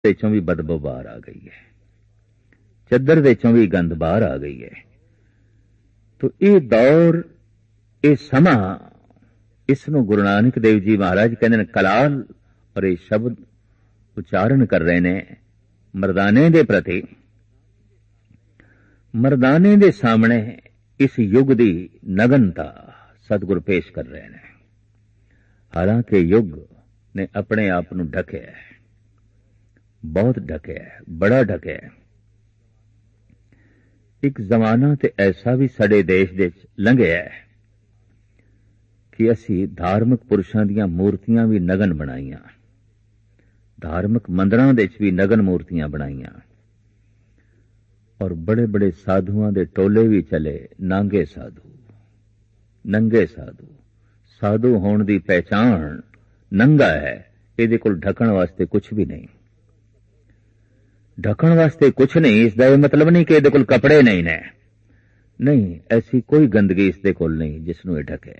ਦੇ ਚੋਂ ਵੀ ਬਦਬੂ ਬਾਹਰ ਆ ਗਈ ਹੈ, ਚੱਦਰ ਦੇ ਚੋਂ ਵੀ ਗੰਦ ਬਾਹਰ ਆ ਗਈ ਹੈ। ਤੋ ਇਹ ਦੌਰ, ਇਹ ਸਮਾਂ, ਇਸ ਨੂੰ ਗੁਰੂ ਨਾਨਕ ਦੇਵ ਜੀ ਮਹਾਰਾਜ ਕਹਿੰਦੇ ਨੇ ਕਲਾਲ, ਔਰ ਇਹ ਸ਼ਬਦ ਉਚਾਰਨ ਕਰ ਰਹੇ ਨੇ ਮਰਦਾਨੇ ਦੇ ਪ੍ਰਤੀ। ਮਰਦਾਨੇ ਦੇ ਸਾਹਮਣੇ ਇਸ ਯੁੱਗ ਦੀ ਨਗਨਤਾ ਸਤਿਗੁਰ ਪੇਸ਼ ਕਰ ਰਹੇ ਨੇ। ਹਾਲਾਂਕਿ ਯੁੱਗ ਨੇ ਆਪਣੇ ਆਪ ਨੂੰ ਢਕਿਆ ਹੈ, ਬਹੁਤ ਢਕਿਆ ਹੈ, ਬੜਾ ਢਕਿਆ ਹੈ। ਇੱਕ ਜ਼ਮਾਨਾ ਤੇ ਐਸਾ ਵੀ ਸਾਡੇ ਦੇਸ਼ ਦੇ ਲੰਘਿਆ ਹੈ ਕਿ ਅਸੀਂ ਧਾਰਮਿਕ ਪੁਰਸ਼ਾਂ ਦੀਆਂ ਮੂਰਤੀਆਂ ਵੀ ਨਗਨ ਬਣਾਈਆਂ, ਧਾਰਮਿਕ ਮੰਦਰਾਂ ਦੇ ਵਿੱਚ ਵੀ ਨਗਨ ਮੂਰਤੀਆਂ ਬਣਾਈਆਂ, ਔਰ ਬੜੇ ਬੜੇ ਸਾਧੂਆਂ ਦੇ ਟੋਲੇ ਵੀ ਚਲੇ, ਨਾਂਗੇ ਸਾਧੂ, ਨੰਗੇ ਸਾਧੂ। ਸਾਧੂ ਹੋਣ ਦੀ ਪਹਿਚਾਣ ਨੰਗਾ ਹੈ, ਇਹਦੇ ਕੋਲ ਢਕਣ ਵਾਸਤੇ ਕੁਝ ਵੀ ਨਹੀਂ, ਢਕਣ ਵਾਸਤੇ ਕੁਝ ਨਹੀਂ। ਇਸ ਦਾ ਇਹ ਮਤਲਬ ਨਹੀਂ ਕਿ ਇਹਦੇ ਕੋਲ ਕੱਪੜੇ ਨਹੀਂ ਨੇ, ਨਹੀਂ, ਐਸੀ ਕੋਈ ਗੰਦਗੀ ਇਸ ਦੇ ਕੋਲ ਨਹੀਂ ਜਿਸ ਨੂੰ ਇਹ ਢਕੇ।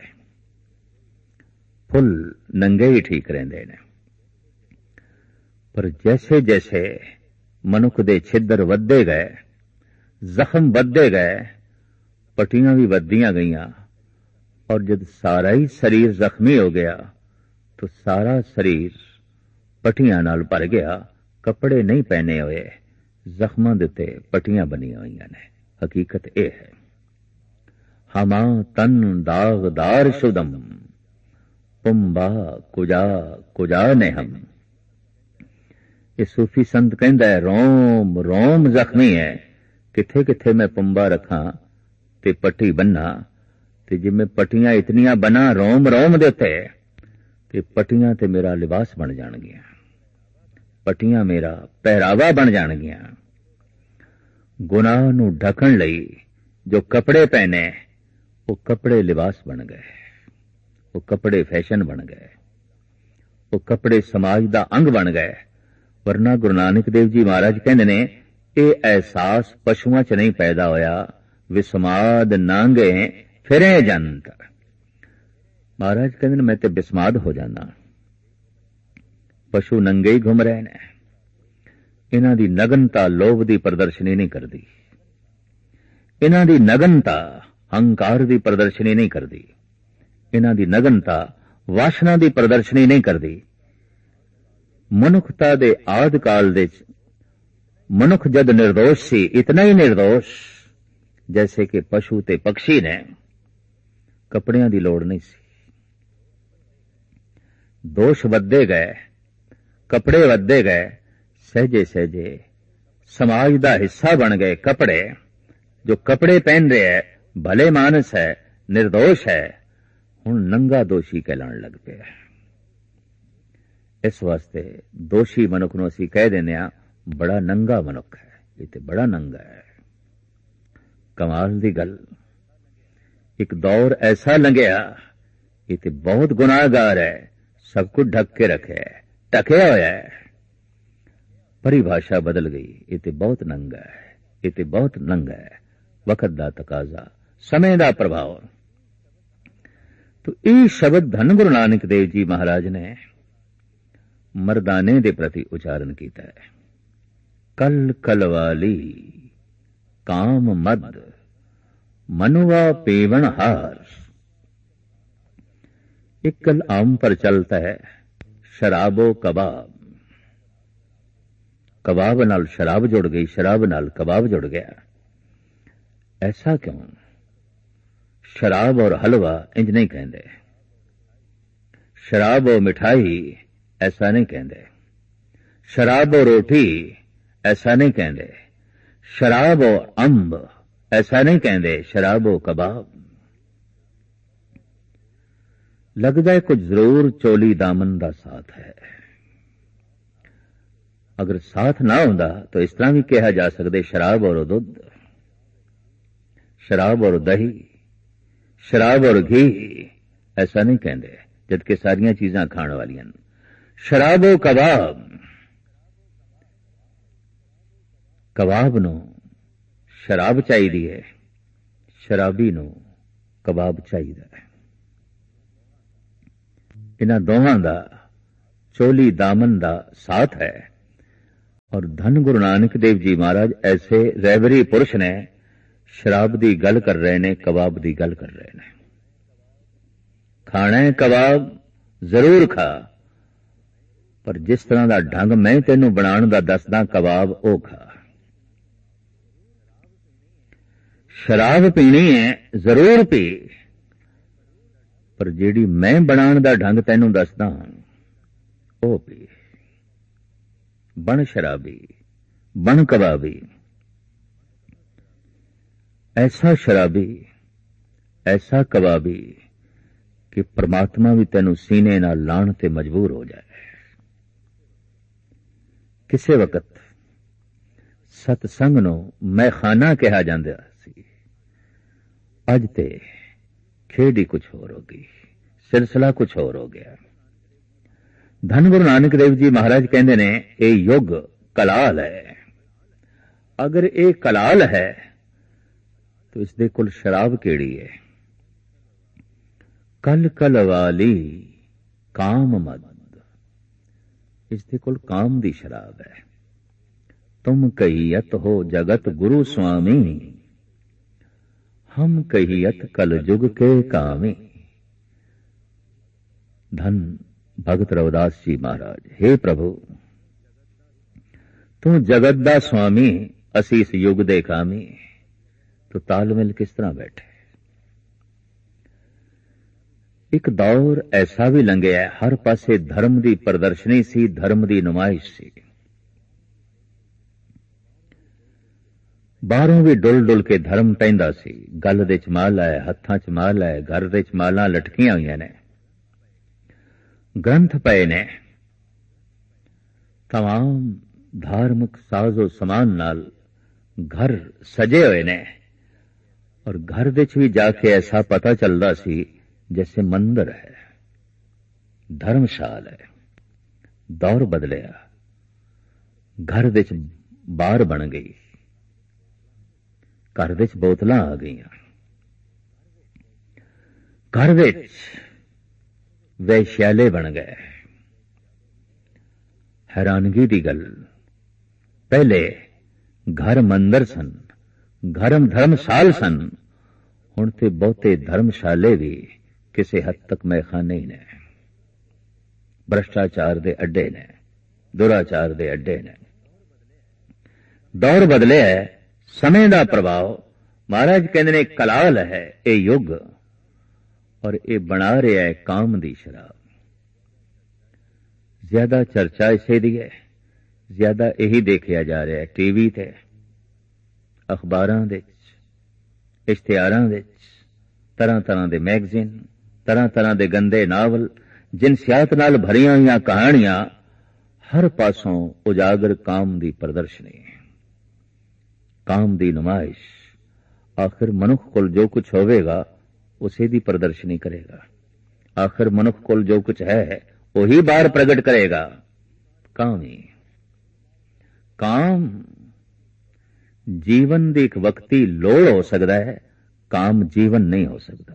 ਫੁੱਲ ਨੰਗੇ ਹੀ ਠੀਕ ਰਹਿੰਦੇ ਨੇ। ਪਰ ਜੈਸੇ ਜੈਸੇ ਮਨੁੱਖ ਦੇ ਛਿੱਦਰ ਵੱਧਦੇ ਗਏ, ਜ਼ਖਮ ਵੱਧਦੇ ਗਏ, ਪੱਟੀਆਂ ਵੀ ਵੱਧਦੀਆਂ ਗਈਆਂ, ਔਰ ਜਦ ਸਾਰਾ ਹੀ ਸਰੀਰ ਜ਼ਖਮੀ ਹੋ ਗਿਆ ਤਾਂ ਸਾਰਾ ਸਰੀਰ ਪੱਟੀਆਂ ਨਾਲ ਭਰ ਗਿਆ। ਕੱਪੜੇ ਨਹੀਂ ਪਹਿਨੇ ਹੋਏ, ਜ਼ਖਮਾਂ ਦੇ ਉੱਤੇ ਪੱਟੀਆਂ ਬਣੀਆਂ ਹੋਈਆਂ ਨੇ। ਹਕੀਕਤ ਇਹ ਹੈ, ਹਮਾ ਤਨ ਦਾਗਦਾਰ ਸ਼ੁਦਮ ਪੁੰਬਾ ਕੁਜਾ ਕੁਜਾ ਨੇ ਹਮ। ਇਹ ਸੂਫੀ ਸੰਤ ਕਹਿੰਦਾ ਹੈ, ਰੋਮ ਰੋਮ ਜ਼ਖਮੀ ਹੈ, ਕਿੱਥੇ ਕਿੱਥੇ ਮੈਂ ਪੁੰਬਾ ਰੱਖਾਂ ਤੇ ਪੱਟੀ ਬੰਨਾ, ਤੇ ਜੇ ਮੈਂ ਪੱਟੀਆਂ ਇਤਨੀਆਂ ਬਣਾ ਰੋਮ ਰੋਮ ਦੇ ਉੱਤੇ, ਤੇ ਪੱਟੀਆਂ ਤੇ ਮੇਰਾ ਲਿਬਾਸ ਬਣ ਜਾਣਗੀਆਂ, ਪੱਟੀਆਂ ਮੇਰਾ ਪਹਿਰਾਵਾ ਬਣ ਜਾਣਗੀਆਂ। ਗੁਨਾਹ ਨੂੰ ਢਕਣ ਲਈ ਜੋ ਕੱਪੜੇ ਪਹਿਨੇ, ਉਹ ਕੱਪੜੇ ਲਿਬਾਸ ਬਣ ਗਏ, ਉਹ ਕੱਪੜੇ ਫੈਸ਼ਨ ਬਣ ਗਏ, ਉਹ ਕੱਪੜੇ ਸਮਾਜ ਦਾ ਅੰਗ ਬਣ ਗਏ। ਵਰਨਾ ਗੁਰੂ ਨਾਨਕ ਦੇਵ ਜੀ ਮਹਾਰਾਜ ਕਹਿੰਦੇ ਨੇ, ਇਹ ਅਹਿਸਾਸ ਪਸ਼ੂਆਂ 'ਚ ਨਹੀਂ ਪੈਦਾ ਹੋਇਆ, ਵਿਸਮਾਦ ਨਾਂਗੇ ਫਿਰੇ ਜੰਤ। ਮਹਾਰਾਜ ਕਹਿੰਦੇ ਨੇ, ਮੈਂ ਤੇ ਬਿਸਮਾਦ ਹੋ ਜਾਂਦਾ, ਪਸ਼ੂ ਨੰਗੇ ਹੀ ਘੁੰਮ ਰਹੇ ਨੇ। ਇਹਨਾਂ ਦੀ ਨਗਨਤਾ ਲੋਭ ਦੀ ਪ੍ਰਦਰਸ਼ਨੀ ਨਹੀਂ ਕਰਦੀ, ਇਹਨਾਂ ਦੀ ਨਗਨਤਾ ਹੰਕਾਰ ਦੀ ਪ੍ਰਦਰਸ਼ਨੀ ਨਹੀਂ ਕਰਦੀ, ਇਹਨਾਂ ਦੀ ਨਗਨਤਾ ਵਾਸ਼ਨਾ ਦੀ ਪ੍ਰਦਰਸ਼ਨੀ ਨਹੀਂ ਕਰਦੀ। ਮਨੁੱਖਤਾ ਦੇ ਆਦਿ ਕਾਲ ਦੇ ਮਨੁੱਖ ਜਦ ਨਿਰਦੋਸ਼ ਸੀ, ਇਤਨਾ ਹੀ ਨਿਰਦੋਸ਼ ਜੈਸੇ ਕਿ ਪਸ਼ੂ ਤੇ ਪਕਸ਼ੀ ਨੇ, ਕੱਪੜਿਆਂ ਦੀ ਲੋੜ ਨਹੀਂ ਸੀ। ਦੋਸ਼ ਵੱਧਦੇ ਗਏ, ਕੱਪੜੇ ਵੱਧਦੇ ਗਏ, ਸਹਿਜੇ ਸਹਿਜੇ ਸਮਾਜ ਦਾ ਹਿੱਸਾ ਬਣ ਗਏ ਕੱਪੜੇ। ਜੋ ਕੱਪੜੇ ਪਹਿਨ ਰਿਹਾ ਹੈ, ਭਲੇ ਮਾਨਸ ਹੈ, ਨਿਰਦੋਸ਼ ਹੈ, ਹੁਣ ਨੰਗਾ ਦੋਸ਼ੀ ਕਹਿਲਾਉਣ ਲੱਗ ਪਿਆ। ਇਸ ਵਾਸਤੇ ਦੋਸ਼ੀ ਮਨੁੱਖ ਨੂੰ ਅਸੀਂ ਕਹਿ ਦਿੰਦੇ ਹਾਂ, ਬੜਾ ਨੰਗਾ ਮਨੁੱਖ ਹੈ, ਇਹ ਤੇ ਬੜਾ ਨੰਗਾ ਹੈ। ਕਮਾਲ ਦੀ ਗੱਲ, ਇੱਕ ਦੌਰ ਐਸਾ ਲੰਘਿਆ, ਇਹ ਤੇ ਬਹੁਤ ਗੁਨਾਹਗਾਰ ਹੈ, ਸਭ ਕੁਝ ਢੱਕ ਕੇ ਰੱਖਿਆ, ਢਕਿਆ ਹੋਇਆ ਹੈ। ਪਰਿਭਾਸ਼ਾ ਬਦਲ ਗਈ, ਇਹ ਤੇ ਬਹੁਤ ਨੰਗਾ ਹੈ, ਇਹ ਤੇ ਬਹੁਤ ਨੰਗਾ ਹੈ। ਵਕਤ ਦਾ ਤਕਾਜ਼ਾ, ਸਮੇਂ ਦਾ ਪ੍ਰਭਾਵ। ਤੋ ਇਹ ਸ਼ਬਦ ਧੰਨ ਗੁਰੂ ਨਾਨਕ ਦੇਵ ਜੀ ਮਹਾਰਾਜ ਨੇ ਮਰਦਾਨੇ ਦੇ ਪ੍ਰਤੀ ਉਚਾਰਨ ਕੀਤਾ ਹੈ। ਕਲ ਕਲਵਾਲੀ ਕਾਮ ਮਦ ਮਨੁਆ ਪੇਵਨ ਹਾਰ। एक कल आम पर चलता है, शराबो कबाब। कबाब नाल शराब जुड़ गई, शराब नाल कबाब जुड़ गया। ऐसा क्यों? शराब और हलवा इंज नहीं कहते, शराब और मिठाई ऐसा नहीं कहते, शराब और रोटी ऐसा नहीं कहते, शराब और अंब ऐसा नहीं कहते, शराब और कबाब। लगता है कुछ जरूर चोली दामन का साथ है। अगर साथ ना होता तो इस तरह भी कहा जा सकता, शराब और दुध, शराब और दही, शराब और घी ऐसा नहीं कहते, जबकि सारियां चीजां खाने वाली। शराब और कबाब, कबाब नूं शराब चाहिदी है, शराबी नूं कबाब चाहिदा है। इन्हां दोवां दा चोली दामन दा साथ है। और धन गुरु नानक देव जी महाराज ऐसे रहबरी पुरुष ने शराब की गल कर रहे ने, कबाब की गल कर रहे ने। खाना है कबाब जरूर खा, पर जिस तरह का ढंग मैं तेनू बनाने का दसदा कबाब ओ खा। शराब पीनी है जरूर पी, पर जेड़ी मैं बनाने का ढंग तेनू दसदा ओ पी। बन शराबी, बन कबाबी। ऐसा शराबी, ऐसा कबाबी कि परमात्मा भी तेनू सीने नाल लाण ते मजबूर हो जाए। किसे वक्त सतसंग नूं मैखाना कहा जांदा सी, अज ते खेड ही कुछ होर हो गई, सिलसिला कुछ होर हो गया। धन गुरु नानक देव जी महाराज कहंदे ने ये युग कलाल है। अगर ये कलाल है तो इसदे कोल शराब केड़ी है? कल कल वाली काम मद, इसदे कोल काम दी शराब है। तुम कहियत हो जगत गुरु स्वामी, हम कहियत कल जुग के कामी। धन भगत रविदास जी महाराज, हे प्रभु तू जगत दा स्वामी, असी इस युग दे कामी। तो तालमेल किस तरह बैठे? एक दौर ऐसा भी लंघिया, हर पासे धर्म दी प्रदर्शनी सी, धर्म दी नुमाइश सी। बाहरों भी डुल डुल के धर्म पैंदा सी। गल दे च माल है, हत्थां च माल है, घर दे च मालां लटकियां होईयां ने, ग्रंथ पए ने, तमाम धार्मिक साजो समान नाल घर सजे हुए ने, और घर दे च भी जाके ऐसा पता चलदा सी जैसे मंदिर है, धर्मशाल है। दौर बदलिया, घर दे च बार बन गई, घर दे च बोतलां आ गईयां, घर दे च वैश्याले बन गए। हैरानगी दी गल, पहले घर मंदिर सन, घर धर्मशाल सन, हुण ते बहुते धर्मशाले भी किसी हद तक मैखाने ही ने, भ्रष्टाचार दे अड्डे ने, दुराचार दे अड्डे ने। दौर बदले है, समय दा प्रभाव। महाराज कहंदे ने कलाल है ये युग, और ये बना रहा है काम दी शराब। ज्यादा चर्चा इसे दी है, ज्यादा यही देखिया जा रहा है टीवी ते, अखबारां दे, इश्तिहारां दे, तरह तरह दे मैगजीन, तरह तरह दे गंदे नावल, जिनसियात नाल भरियां हुई कहानियां, हर पासों उजागर काम दी प्रदर्शनी, काम दी नुमाइश। आखिर मनुख कोल जो कुछ होवेगा उसे दी प्रदर्शनी करेगा। आखिर मनुख कोल जो कुछ है वही बाहर प्रकट करेगा। काम ही काम जीवन दी एक वक्ती लोड़ हो सकता है, काम जीवन नहीं हो सकता।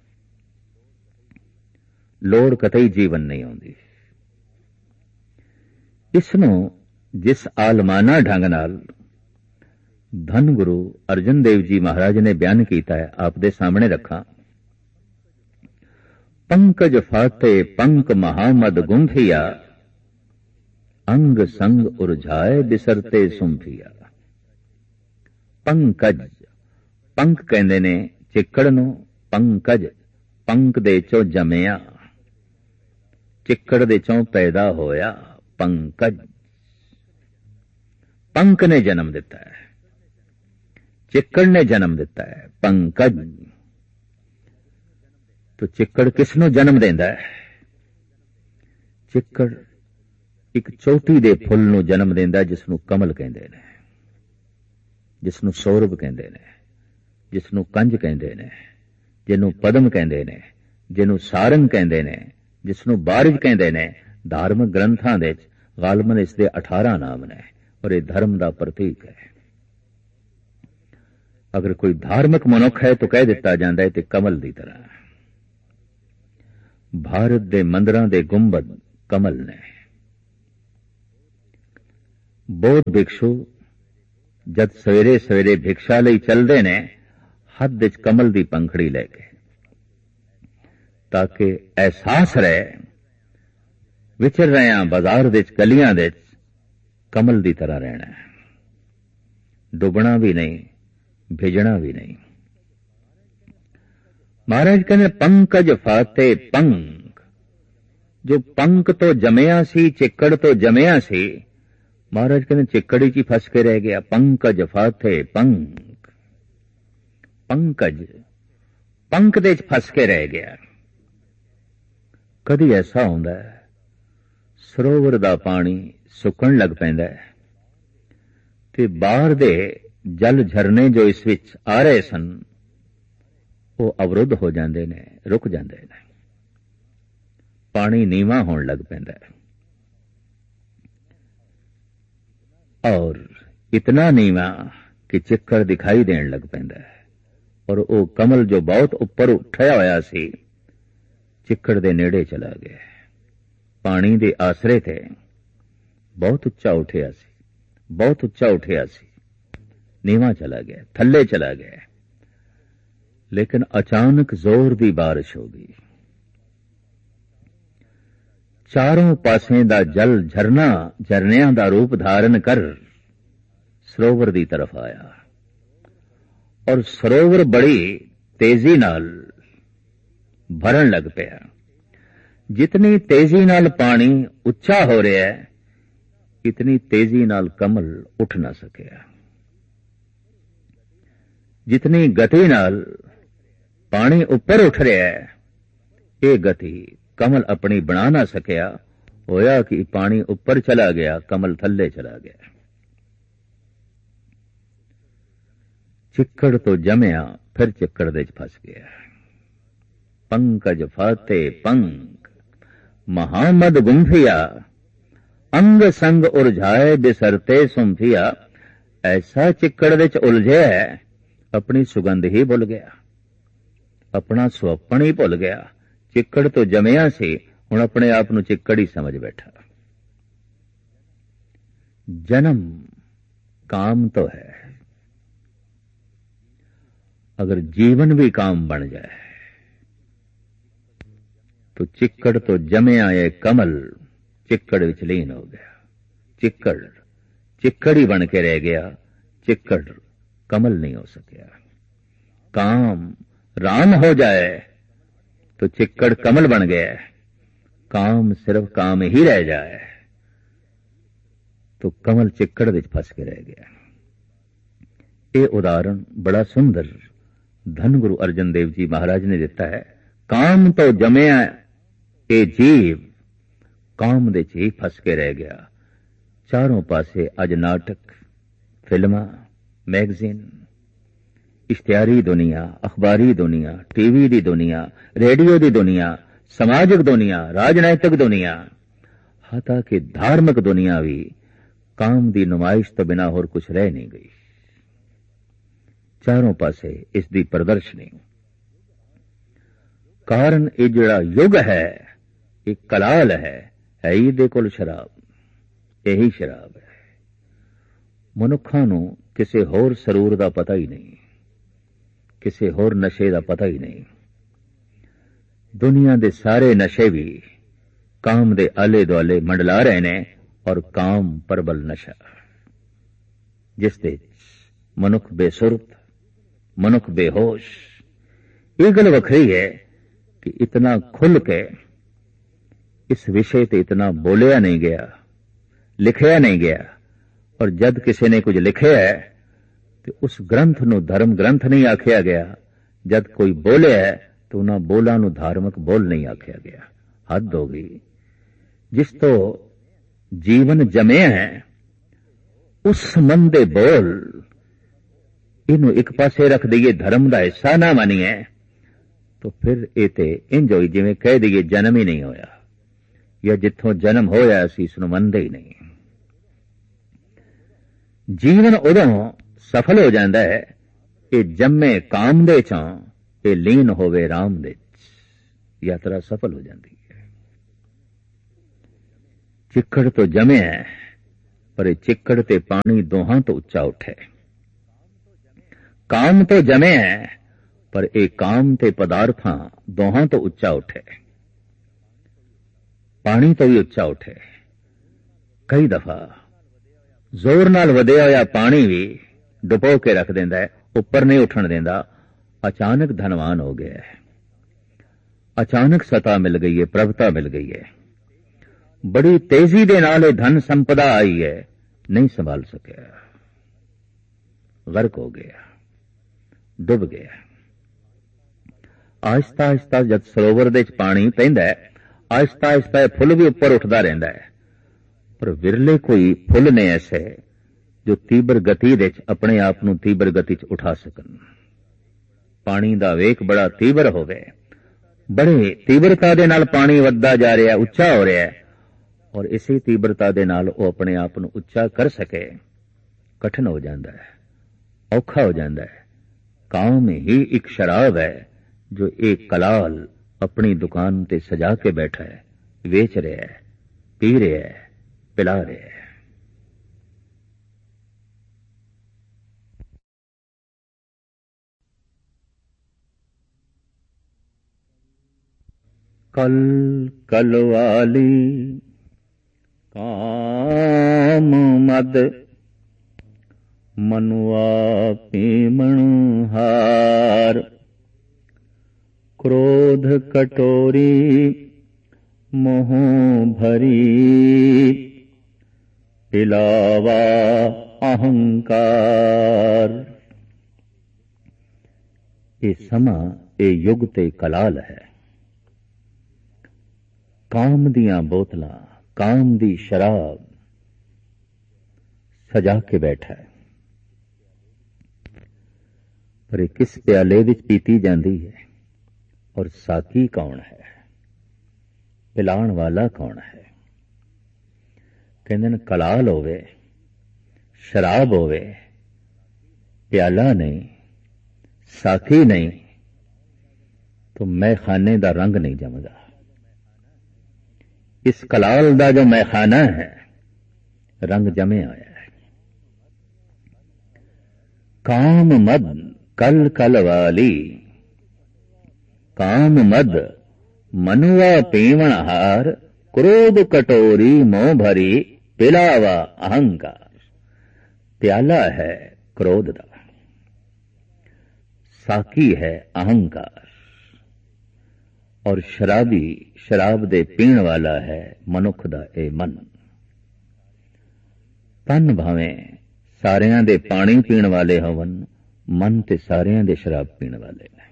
लोड़ कतई जीवन नहीं होंदी। इसनों जिस आलमाना ढंग नाल धन गुरु अर्जन देव जी महाराज ने बयान किया है, आप दे सामने रखा। पंकज फाते पंक महामद गुंफिया, अंग संग उर्झाए बिसरते सुंफिया। पंकज, पंक कहंदे ने चिक्कड़ नूं, पंकज पंक दे चों जमिया, चिक्कड़ दे चों पैदा होया पंकज। पंक ने जन्म दिता है, चिक्कड़ ने जन्म दिता है, पंकज। तो चिक्कड़ किसनों जन्म देंदा है? चिक्कड़ एक चोटी दे फुल नूं जन्म देंदा जिसनों कमल कहंदे ने, जिसनों सौरभ कहंदे ने, जिसनों कंज कहंदे ने, जिन्हों पद्म कहंदे ने, जिन्हों सारंग कहंदे ने, जिसनों बारिज कहंदे ने। धार्मिक ग्रंथां दे गालबन इसदे 18 नाम ने, और यह धर्म का प्रतीक है। अगर कोई धार्मिक मनुख है तो कह दिता जाता है ते कमल की तरह। भारत दे मंदिरां दे गुंबद कमल ने, ਬੋਧ ਭਿਕਸ਼ੂ ਜਦ ਸਵੇਰੇ ਸਵੇਰੇ ਭਿਕਸ਼ਾ ਲਈ ਚੱਲਦੇ ਨੇ ਹੱਥ ਵਿੱਚ ਕਮਲ ਦੀ ਪੰਖੜੀ ਲੈ ਕੇ, ਤਾਂ ਕਿ ਅਹਿਸਾਸ ਰਹੇ ਵਿਚਰ ਰਹੇ ਹਾਂ ਬਾਜ਼ਾਰ ਵਿੱਚ ਗਲੀਆਂ ਵਿੱਚ ਕਮਲ ਦੀ ਤਰ੍ਹਾਂ ਰਹਿਣਾ ਹੈ, ਡੁੱਬਣਾ ਵੀ ਨਹੀਂ ਭਿਜਣਾ ਵੀ ਨਹੀਂ। ਮਹਾਰਾਜ ਕਹਿੰਦੇ ਪੰਕਜ ਫਾਤੇ ਪੰਕ, ਜੋ ਪੰਕ ਤੋਂ ਜੰਮਿਆ ਸੀ, ਚਿੱਕੜ ਤੋਂ ਜੰਮਿਆ ਸੀ, ਮਹਾਰਾਜ ਕਹਿੰਦੇ ਚਿੱਕੜੀ 'ਚ ਹੀ ਫਸ ਕੇ ਰਹਿ ਗਿਆ। ਪੰਕਜ ਫਾਤੇ ਪੰਕ, ਪੰਕਜ ਪੰਕ ਦੇ 'ਚ ਫਸ ਕੇ ਰਹਿ ਗਿਆ। ਕਦੀ ਐਸਾ ਹੁੰਦਾ ਹੈ ਸਰੋਵਰ ਦਾ ਪਾਣੀ ਸੁੱਕਣ ਲੱਗ ਪੈਂਦਾ ਹੈ ਤੇ ਬਾਹਰ ਦੇ ਜਲ ਝਰਨੇ ਜੋ ਇਸ ਵਿੱਚ ਆ ਰਹੇ ਸਨ ਉਹ ਅਵਰੁੱਧ ਹੋ ਜਾਂਦੇ ਨੇ, ਰੁਕ ਜਾਂਦੇ ਨੇ, ਪਾਣੀ ਨੀਵਾਂ ਹੋਣ ਲੱਗ ਪੈਂਦਾ ਹੈ। ਔਰ ਇਤਨਾ ਨੀਵਾਂ ਕਿ ਚਿੱਕੜ ਦਿਖਾਈ ਦੇਣ ਲੱਗ ਪੈਂਦਾ ਹੈ। ਔਰ ਉਹ ਕਮਲ ਜੋ ਬਹੁਤ ਉੱਪਰ ਉੱਠਿਆ ਹੋਇਆ ਸੀ ਚਿੱਕੜ ਦੇ ਨੇੜੇ ਚਲਾ ਗਿਆ। ਪਾਣੀ ਦੇ ਆਸਰੇ ਤੇ ਬਹੁਤ ਉੱਚਾ ਉੱਠਿਆ ਸੀ, ਬਹੁਤ ਉੱਚਾ ਉੱਠਿਆ ਸੀ, ਨੀਵਾਂ ਚਲਾ ਗਿਆ, ਥੱਲੇ ਚਲਾ ਗਿਆ। ਲੇਕਿਨ ਅਚਾਨਕ ਜ਼ੋਰ ਦੀ ਬਾਰਿਸ਼ ਹੋ ਗਈ। ਚਾरों ਪਾਸੇ ਦਾ ਜਲ ਝਰਨਿਆਂ ਦਾ ਰੂਪ ਧਾਰਨ ਕਰ ਸਰੋਵਰ ਦੀ ਤਰਫ ਆਇਆ ਔਰ ਸਰੋਵਰ ਬੜੀ ਤੇਜ਼ੀ ਨਾਲ ਭਰਨ ਲੱਗ ਪਿਆ। ਜਿਤਨੀ ਤੇਜ਼ੀ ਨਾਲ ਪਾਣੀ ਉੱਚਾ ਹੋ ਰਿਹਾ ਹੈ ਇਤਨੀ ਤੇਜ਼ੀ ਨਾਲ ਕਮਲ ਉੱਠ ਨਾ ਸਕਿਆ। ਜਿਤਨੀ ਗਤੀ ਨਾਲ ਪਾਣੀ ਉੱਪਰ ਉੱਠ ਰਿਹਾ ਹੈ ਇਹ ਗਤੀ ਕਮਲ ਆਪਣੀ ਬਣਾ ਨਾ ਸਕਿਆ। ਹੋਇਆ ਕਿ ਪਾਣੀ ਉੱਪਰ ਚਲਾ ਗਿਆ, ਕਮਲ ਥੱਲੇ ਚਲਾ ਗਿਆ। ਚਿੱਕੜ ਤੋਂ ਜੰਮਿਆ ਫਿਰ ਚਿੱਕੜ ਦੇ 'ਚ ਫਸ ਗਿਆ। ਪੰਕਜ ਫਾਤੇ ਪੰਕ ਮਹਾਮਦ ਗੁੰਫਿਆ ਅੰਗ ਸੰਗ ਉਰਝਾਏ ਬਿਸਰਤੇ ਸੁੰਫਿਆ। ਐਸਾ ਚਿੱਕੜ ਵਿੱਚ ਉਲਝਿਆ ਹੈ ਆਪਣੀ ਸੁਗੰਧ ਹੀ ਭੁੱਲ ਗਿਆ, ਆਪਣਾ ਸੁਹੱਪਣ ਹੀ ਭੁੱਲ ਗਿਆ। ਚਿੱਕੜ ਤੋਂ ਜੰਮਿਆ ਸੀ, ਹੁਣ ਆਪਣੇ ਆਪ ਨੂੰ ਚਿੱਕੜ ਹੀ ਸਮਝ ਬੈਠਾ। जन्म काम तो है, अगर जीवन भी काम बन जाए तो चिक्कड़ तो जमे आए कमल चिक्कड़ विच लीन हो गया। चिक्कड़ चिक्कड़ ही बन के रह गया, चिक्कड़ कमल नहीं हो सकिया। काम राम हो जाए तो चिक्कड़ कमल बन गया, काम सिर्फ काम ही रह जाए तो कमल चिक्कड़ विच फस के रह गया। ये उदाहरण बड़ा सुंदर धन गुरु अर्जन देव जी महाराज ने दिता है। काम तो जमया ये जीव काम दे च ही फस के रह गया। चारों पासे अज नाटक, फिल्मां, मैगजीन, इश्तिहारी दुनिया, अखबारी दुनिया, टीवी दी दुनिया, रेडियो दी दुनिया, समाजिक दुनिया, राजनैतिक दुनिया, हता कि धार्मिक दुनिया भी काम दी नुमाइश तो बिना होर कुछ रह नहीं गई। चारों पासे इसकी प्रदर्शनी। कारण ये जिहड़ा युग है ये कलाल है ही दे कोल शराब, यही शराब है। मनुखा नूं किसी होर सरूर का पता ही नहीं, किसी होर नशे का पता ही नहीं। दुनिया दे सारे नशे भी काम दे आले दुआले मंडला रहे ने और काम प्रबल नशा जिस दे मनुख बेसुरत, मनुख बेहोश। ये गल वखरी है कि इतना खुल के इस विषय ते इतना बोलिया नहीं गया, लिखिया नहीं गया। और जब किसी ने कुछ लिखिया है तो उस ग्रंथ नूं धर्म ग्रंथ नहीं आखिया गया, जब कोई बोले है तो उन्हां बोलां नूं धार्मिक बोल नहीं आखिया गया। हद हो गई। जिस तो जीवन जमे है उस मन दे बोल इनू एक पासे रख दईए, धर्म का हिस्सा ना मानीए तो फिर ये ते इंज होई जिवें कह दईए जन्म ही नहीं होया, या जिथों जन्म होया असीं इसनूं मनदे ही नहीं। जीवन उदों सफल हो जाता है ये जम्मे काम दे चों ये लीन होवे राम दे, यात्रा सफल हो जाती है। चिक्कड़ तो जमे है पर ये चिक्कड़ ते पानी दोहां तो उच्चा उठे। काम तो जमे है, पर एक काम ते पदार्थां दोहां तो उच्चा उठे। पानी तो भी उच्चा उठे। कई दफा जोर नाल वधिया होया पानी भी डुबो के रख देंदा है, उपर नहीं उठण देंदा। अचानक धनवान हो गया है, अचानक सता मिल गई है, प्रभुता मिल गई है, बड़ी तेजी दे नाल धन संपदा आई है, नहीं संभाल सकिया, गर्क हो गया, डुब गया। आहिस्ता आहिस्ता जब सरोवर दे पानी पैंदा है, आहिस्ता आहिस्ता फुल भी उपर उठदा रहिंदा है, पर विरले कोई फुल ने ऐसे जो तीबर गति दे अपने आप नूं तीबर गति च उठा सकन। पानी दा वेग बड़ा तीबर होवे, बड़े तीव्रता दे नाल पानी वधदा जा रहा है, उच्चा हो रहा है, और इसी तीव्रता दे नाल वो अपने आप नूं उच्चा कर सके कठिन हो जाता है, औखा हो जाता है। काम ही एक शराब है जो एक कलाल अपनी दुकान ते सजा के बैठा है, वेच रहा है, पी रहा है, पिला रहा है। कल कल वाली काम मद मनुआ पीमण हार, क्रोध कटोरी मोह भरी, पिलावा अहंकार। ये समा ये युग ते कलाल है। काम दियां बोतलां, काम दी शराब सजा के बैठा है, पर ये किस प्याले विच पीती जाती है, और साकी कौन है, पिलाण वाला कौन है। कहंदे ने कलाल होवे, शराब होवे, प्याला नहीं, साकी नहीं, तो मैखाने दा रंग नहीं जमदा। इस कलाल दा जो मैखाना है, रंग जमे आया है। काम मद कल कल वाली, काम मद मनुआ पीवण हार, क्रोध कटोरी मोह भरी, पिलावा अहंकार। प्याला है क्रोध दा, साकी है अहंकार, और शराबी शराब दे पीण वाला है मनुख दा ए मन। तन भावें सारियां दे पानी पीण वाले होवन, मन ते सारियां दे शराब पीण वाले ने।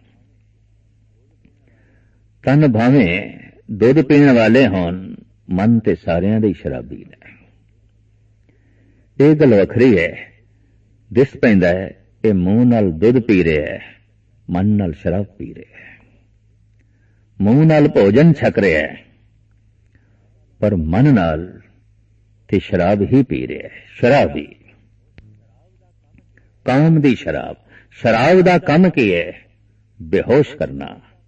तन भावें दुध पीण वाले होन, मन ते सारियां दे शराबी ने। ये गल वखरी है, दिस पैंदा है ये मूंह नाल दुध पी रहा है, मन नाल शराब पी रहा है। मूंह नाल भोजन छक रहा है, पर मन नाल ते शराब ही पी रहा है। शराबी काम दी शराब, शराब दा काम की है? बेहोश करना।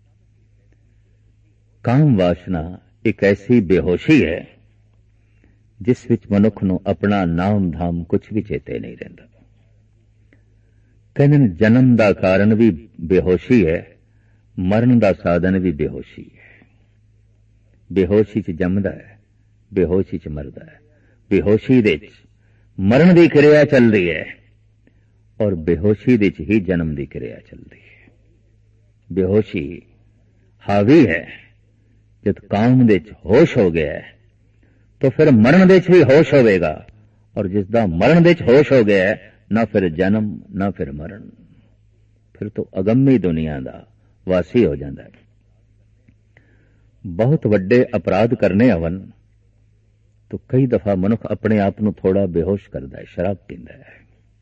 काम वासना एक ऐसी बेहोशी है जिस विच मनुख नूं अपना नाम धाम कुछ भी चेते नहीं रहिंदा। कहने जन्म दा कारण भी बेहोशी है, मरण दा साधन भी बेहोशी है। बेहोशी च जमदा है, बेहोशी च मरदा है। बेहोशी दे च मरण दी क्रिया चल रही है, और बेहोशी दे च ही जन्म दी क्रिया चल रही है। बेहोशी हावी है। जब काम दे च होश हो गया है, तो फिर मरण दे च भी होश होवेगा, और जिसदा मरण दे च होश हो गया है, ना फिर जन्म ना फिर मरण, फिर तो अगम्मी दुनिया दा वासी हो जाता है। बहुत वड्डे अपराध करने आवन तो कई दफा मनुख अपने आप नूं थोड़ा बेहोश करता है, शराब पींदा है।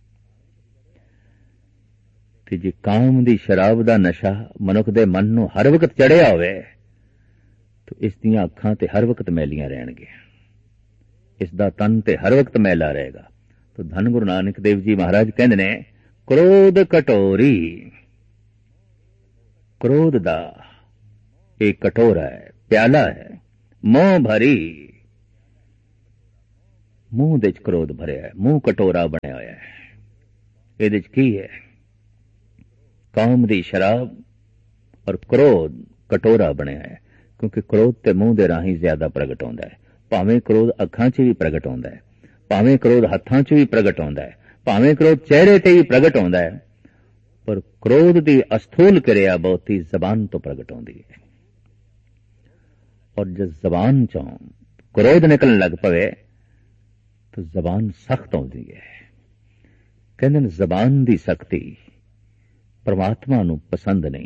ते जे काम दी शराब दा नशा मनुख दे मन नूं हर वक्त चढ़िया होवे, तो इस दियां अखां ते हर वक्त मैलियां रहणगियां, इसदा तन ते हर वक्त मैला रहेगा। तो धन गुरु नानक देव जी महाराज कहंदे ने, क्रोध कटोरी, क्रोध दा एक कटोरा है, प्याला है, मोह भरी, ਮੂੰਹ ਦੇ 'ਚ ਕ੍ਰੋਧ ਭਰਿਆ ਹੈ, ਮੂੰਹ ਕਟੋਰਾ ਬਣਿਆ ਹੋਇਆ ਹੈ। ਇਹਦੇ 'ਚ ਕੀ ਹੈ? ਕੌਮ ਦੀ ਸ਼ਰਾਬ ਔਰ ਕ੍ਰੋਧ ਕਟੋਰਾ ਬਣਿਆ ਹੈ। ਕਿਉਂਕਿ ਕ੍ਰੋਧ ਤੇ ਮੂੰਹ ਦੇ ਰਾਹੀਂ ਜ਼ਿਆਦਾ ਪ੍ਰਗਟ ਹੁੰਦਾ ਹੈ। ਭਾਵੇਂ ਕ੍ਰੋਧ ਅੱਖਾਂ 'ਚ ਵੀ ਪ੍ਰਗਟ ਹੁੰਦਾ ਹੈ, ਭਾਵੇਂ ਕ੍ਰੋਧ ਹੱਥਾਂ 'ਚ ਵੀ ਪ੍ਰਗਟ ਹੁੰਦਾ ਹੈ, ਭਾਵੇਂ ਕ੍ਰੋਧ ਚਿਹਰੇ ਤੇ ਵੀ ਪ੍ਰਗਟ ਹੁੰਦਾ ਹੈ, ਪਰ ਕ੍ਰੋਧ ਦੀ ਅਸਥੂਲ ਕਿਰਿਆ ਬਹੁਤੀ ਜ਼ਬਾਨ ਤੋਂ ਪ੍ਰਗਟ ਹੁੰਦੀ ਹੈ। ਔਰ ਜਦ ਜ਼ਬਾਨ ਚੋਂ ਕ੍ਰੋਧ ਨਿਕਲਣ ਲੱਗ ਪਵੇ ਤਾਂ ਜ਼ਬਾਨ ਸਖਤ ਹੁੰਦੀ ਹੈ। ਕਹਿੰਦੇ ਨੇ ਜ਼ਬਾਨ ਦੀ ਸਖਤੀ परमात्मा ਨੂੰ पसंद नहीं।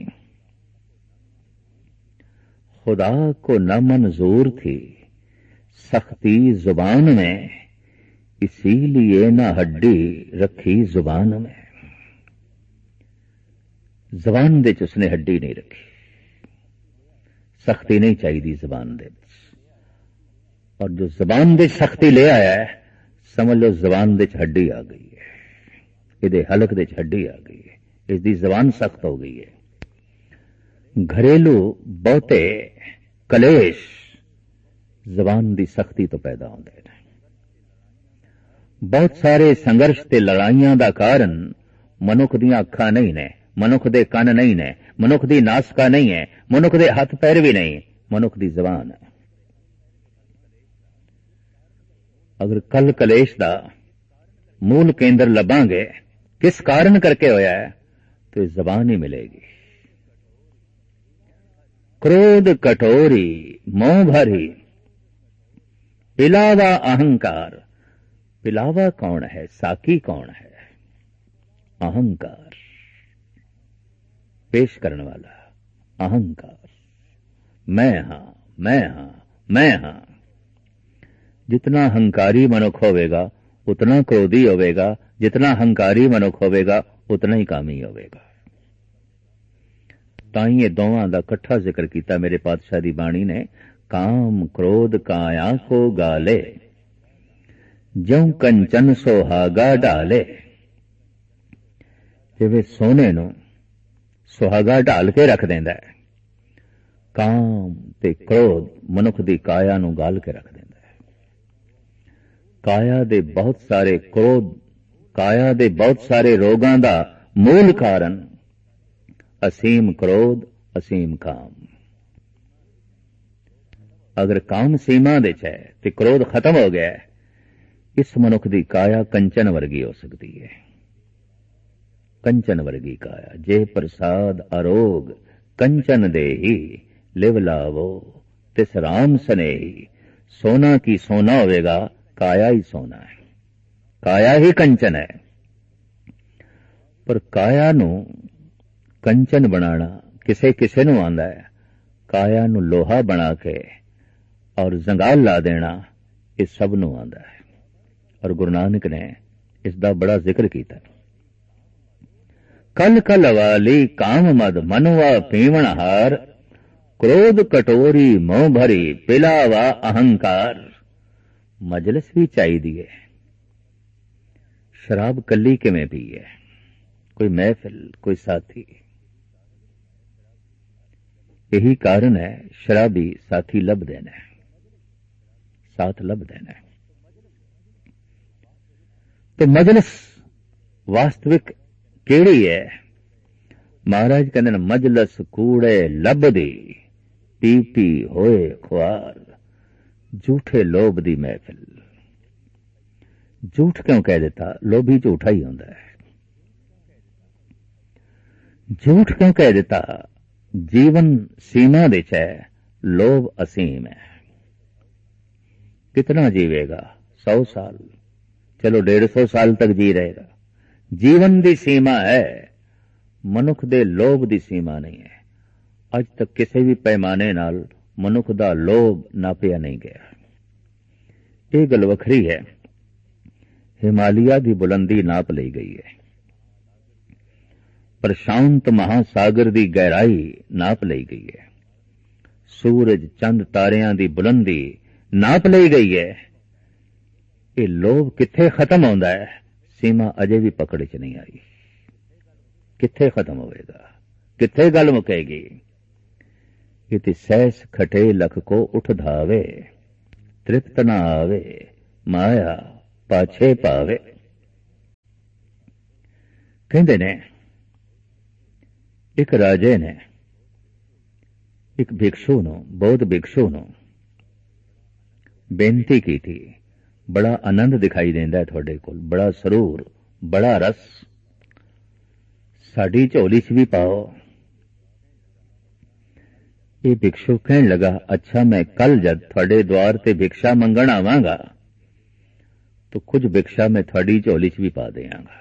खुदा को न मंजूर थी सख्ती जुबान में, इसीलिए न हड्डी रखी जुबान में। जबान दे उसने हड्डी नहीं रखी, सख्ती नहीं चाहिए जबान दे। और जो जबान दे सख्ती ले आया है, समझ लो जबान दे हड्डी आ गई है, इहदे हलक दे हड्डी आ गई है, इसकी जबान सख्त हो गई है। घरेलू बहुते कलेश जबान की सख्ती तो पैदा होंदे ने। बहुत सारे संघर्ष ते लड़ाइयां दा कारण मनुख दियां अखां नहीं ने, मनुख दे कन नहीं ने, मनुख दी नासका नहीं है, मनुख दे हथ पैर भी नहीं, मनुख दी जबान है। अगर कल कलेश दा मूल केंद्र लभांगे किस कारण करके होया है, तो जबान ही मिलेगी। क्रोध कटोरी मोह भरी, पिलावा अहंकार। पिलावा कौन है, साकी कौन है? अहंकार, पेश करने वाला अहंकार। मैं हां, मैं हां, मैं हां। जितना अहंकारी मनुख होवेगा उतना क्रोधी होवेगा, जितना अहंकारी मनुख होवेगा उतना ही कामी होवेगा। ताई ये दोवां दा इकट्ठा जिक्र किया मेरे पातशाह दी बाणी ने। काम क्रोध काया को गाले, ज्यों कंचन सुहागा डाले। जिवें सोने नूं सुहागा ढाल के रख देंदा है, काम ते क्रोध मनुख दी काया नूं गाल के रख देंदा है। काया दे बहुत सारे क्रोध, काया दे बहुत सारे रोगां दा मूल कारण असीम क्रोध, असीम काम। अगर काम सीमा दे है तो क्रोध खत्म हो गया है, इस मनुख दी काया कंचन वर्गी हो सकती है। कंचन वर्गी काया, जे प्रसाद अरोग कंचन देही, लिव लावो तिस राम स्नेही। सोना की सोना होवेगा, काया ही सोना है, काया ही कंचन है। पर काया नू कंचन बनाना किसे किसे नू आंदा है, काया नू लोहा बना के और जंगाल ला देना इस सब नू आंदा है। और गुरु नानक ने इसका बड़ा जिक्र किया। कल कल वाली काम मद मनुआ पीवण हार, क्रोध कटोरी मोह भरी, पिलावा अहंकार। मजलिस भी चाहिए, शराब कली किवें पी है, कोई महफिल, कोई साथी। यही कारण है शराबी साथी लब देना है, साथ लब देना है। तो मजलिस वास्तविक केड़ी है? महाराज कहते हैं मजलिस कूड़े लब दी, पी पी होए खुआर। झूठे लोभ दी महफिल। झूठ क्यों कह देता? लोभी झूठा ही होता है। झूठ क्यों कह देता? जीवन सीमा दे है, लोभ असीम है। कितना जीवेगा? 100 साल, चलो 150 साल तक जी रहेगा। जीवन दी सीमा है, मनुख दे लोभ दी सीमा नहीं है। अज तक किसी भी पैमाने नाल मनुख दा लोभ नापिया नहीं गया। यह गल वखरी है, हिमालय की बुलंदी नाप ली गई है, प्रशांत महासागर की गहराई नाप ली गई है, सूरज चंद तारियां की बुलंदी नाप ली गई है। ये लोभ किथे खत्म होंदा है? सीमा अजे भी पकड़ च नहीं आई। किथे खत्म होएगा? किथे गल मुकेगी? इति सहस खटे लख को उठ धावे, तृप्त न आवे माया पाछे पावे। कहते ने एक राजे ने एक भिक्षु नूं, बौद्ध भिक्षु नूं बेनती की थी, बड़ा आनंद दिखाई देंदा है तुहाडे कोल, बड़ा सरूर, बड़ा रस, साडी झोली च भी पाओ। ये भिक्षु कहन लगा, अच्छा मैं कल जद थोड़े द्वार ते भिक्षा मंगण आवांगा तो कुछ भिक्षा मैं थोड़ी झोली च भी पा देंगा।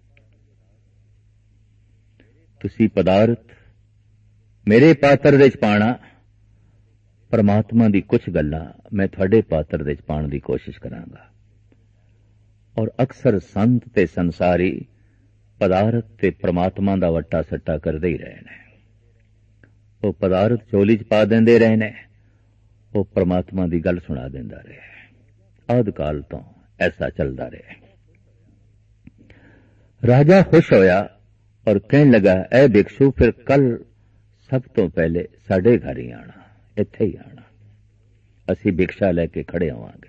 तुसी पदार्थ मेरे पात्र दे च पाना, परमात्मा दी कुछ गल्लां मैं थोड़े पात्र दे च पाण दी कोशिश करांगा। और अक्सर संत ते संसारी पदार्थ ते परमात्मा दा वट्टा सट्टा करदे ही रहे ने। वो पदार्थ झोली च पा देंदे रहे ने, वो परमात्मा दी गल सुना देंदा रहे। आद काल तो ऐसा चलदा रहे। राजा खुश होया और कहन लगा, ऐ भिक्षु फिर कल सब तो पहले साडे घर ही आना, इत्थे ही आना, असी भिक्षा लैके खड़े होवांगे।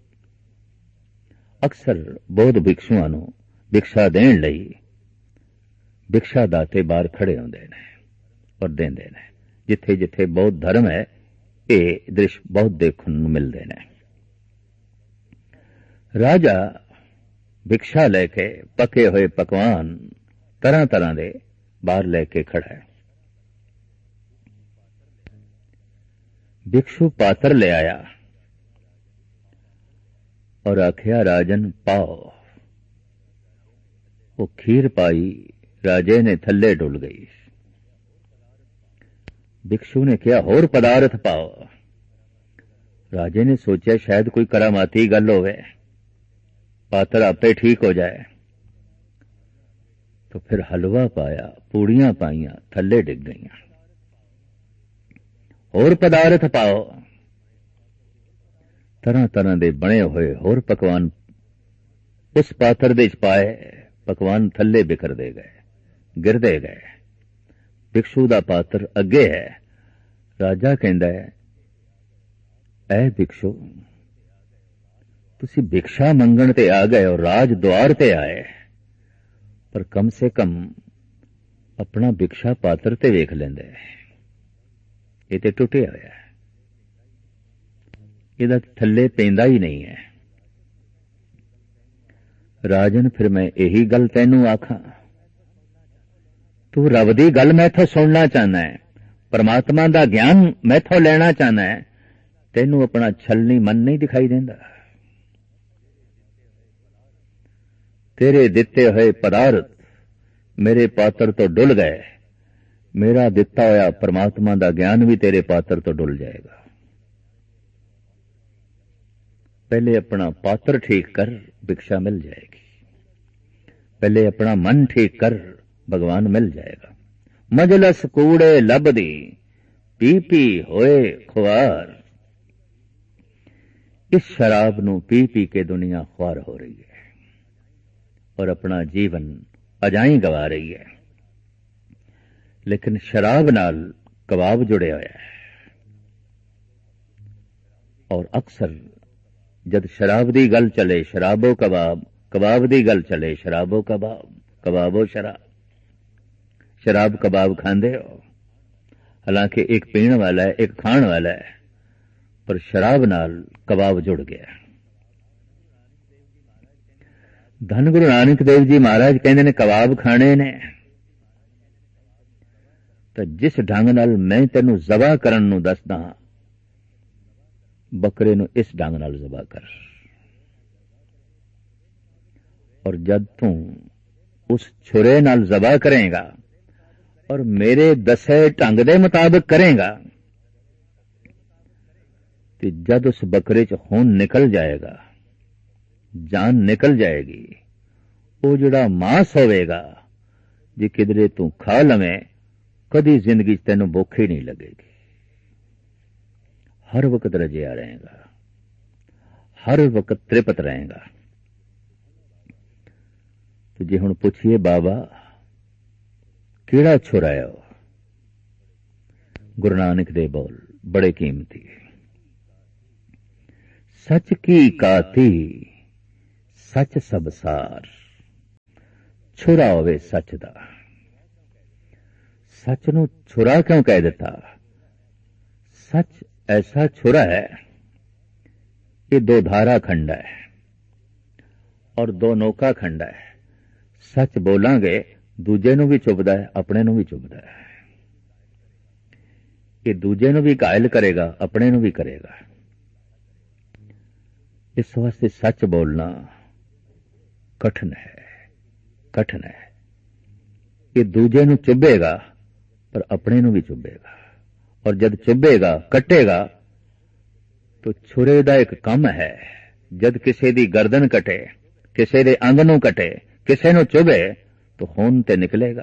अक्सर बौद्ध भिक्षुआं नूं भिक्षा देण लई भिक्षा दाते बाहर खड़े होंदे ने और देंदे ने। जिथे जिथे बौद्ध धर्म है ये दृश्य बहुत देखण नूं मिलदे ने। राजा भिक्षा लैके पके हुए पकवान तरह तरह दे बाहर लैके खड़ा है। भिक्षु पात्र ले आया और आख्या, राजन पाओ। वो खीर पाई, राजे ने थल्ले डुल गई। भिक्षु ने कहा, होर पदार्थ पाओ। राजे ने सोचा शायद कोई करामाती गल होवे, पात्र आपे ठीक हो जाए। तो फिर हलवा पाया, पूड़ियां पाइयां, थल्ले डिग गईयां। होर पदार्थ पाओ। तरह तरह दे बने हुए होर पकवान उस पात्र दे च पाए, पकवान थल्ले बिखरदे गए, गिरदे गए। भिक्षु दा पात्र अगे है। राजा कहंदा है, ऐ भिक्षु तुसी भिक्षा मंगण ते आ गए और राज द्वार ते आए, पर कम से कम अपना भिक्षा पात्र ते वेख लेंदे। ये ते टुटिया होया है, इहदा थल्ले पैंदा ही नहीं है। राजन फिर मैं यही गल तैनू आखां, तू रब दी गल मैथों सुनना चाहना है, परमात्मा दा ज्ञान मैथों लेना चाहना है, तैनू अपना छलनी मन नहीं दिखाई देंदा। तेरे दिते हुए पदार्थ मेरे पात्र तो डुल गए, मेरा दिता होया परमात्मा दा ज्ञान भी तेरे पात्र तो डुल जाएगा। पहले अपना पात्र ठीक कर, भिक्षा मिल जाएगी। पहले अपना मन ठीक कर, भगवान मिल जाएगा। मजलस कूड़े लबदी, पी पी होए खुआर। इस शराब नू पी पी के दुनिया ख्वार हो रही है और अपना जीवन अजाई गवा रही है। लेकिन शराब नाल कबाब जुड़े होया है, और अक्सर जद शराब दी गल चले शराबो कबाब, कबाब दी गल चले शराबो कबाब, कबाबो शराब। शराब कबाब खांदे हो, हालांकि एक पीण वाला है एक खाण वाला है, पर शराब नाल कबाब जुड़ गया। धन गुरु नानक देव जी महाराज कहंदे ने कबाब खाने ने तो जिस ढंग नाल मैं तेनू ज़बा करन नू दसदा, बकरे नू इस ढंग नाल ज़बा कर। और जब तू उस छुरे नाल ज़बा करेगा और मेरे दसे ढंग दे मुताबिक करेगा, तो जब उस बकरे च खून निकल जाएगा, जान निकल जाएगी, वो जिहड़ा मांस होवेगा जे किधरे तू खा लवें, कदी जिंदगी तेनू भुख ही नहीं लगेगी। हर वक्त रजिया रहेगा, हर वक्त तृप्त रहेगा। तो जे हुण पुछिए बाबा किहड़ा छुराया, गुरु नानक दे बोल बड़े कीमती। सच की काती सच सब सार, छुरा होवे सच दा। सच नूं छुरा क्यों कह दिता? सच ऐसा छुरा है, ये दो धारा खंड है और दो नौका खंड है। सच बोलांगे दूजे नूं भी चुभदा है, अपने नूं भी चुभदा है। ये दूजे नूं भी घायल करेगा, अपने नूं भी करेगा। इस वास्ते सच बोलना कठिन है, कठिन है। ये दूजे नूं चुभेगा पर अपने नूं भी चुभेगा, और जद चुभेगा कटेगा तो छुरे दा एक कम है। जद किसी दी गर्दन कटे, किसी दे अंग नूं कटे, किसी नूं चुभे तो खून ते निकलेगा।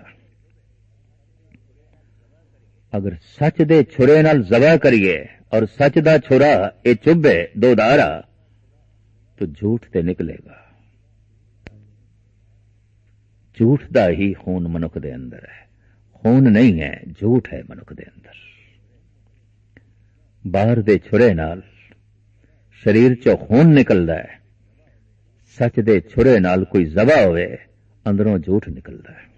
अगर सच दे छुरे नाल ज़बा करिए और सच दा छुरा ये चुभे दो धारा तो झूठ ते निकलेगा। झूठ दा ही खून मनुख दे अंदर है, खून नहीं है, झूठ है मनुख दे अंदर। बाहर दे छुरे नाल शरीर चों खून निकलदा है, सच दे छुरे नाल कोई ज़बा होवे अंदरों झूठ निकलदा है।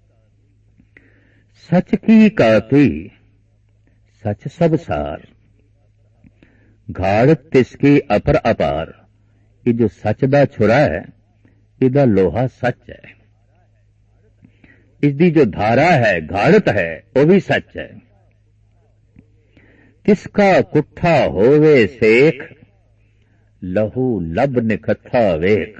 सच की काती सच सब सार, घाड़ तिसकी अपर अपार। ये जो सच दा छुरा है, इदा लोहा सच है। इसकी जो धारा है, घाड़त है, वो भी सच है। किसका कुट्ठा होवे सेख, लहू लब निखथा वेख।